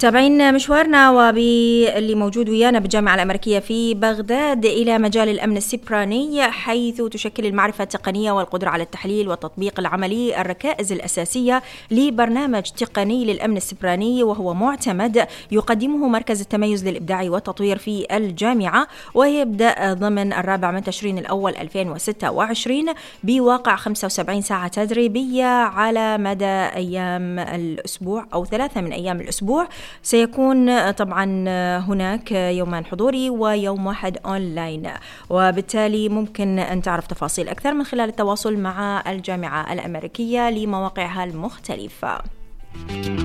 متابعين مشوارنا وباللي موجود ويانا بالجامعة الأمريكية في بغداد إلى مجال الأمن السيبراني، حيث تشكل المعرفة التقنية والقدرة على التحليل والتطبيق العملي الركائز الأساسية لبرنامج تقني للأمن السيبراني، وهو معتمد يقدمه مركز التميز للإبداع والتطوير في الجامعة، ويبدأ ضمن 4 تشرين الأول 2026 بواقع 75 ساعة تدريبية على مدى أيام الأسبوع أو 3 من أيام الأسبوع. سيكون طبعا هناك يومان حضوري ويوم واحد أونلاين، وبالتالي ممكن أن تعرف تفاصيل أكثر من خلال التواصل مع الجامعة الأمريكية لمواقعها المختلفة.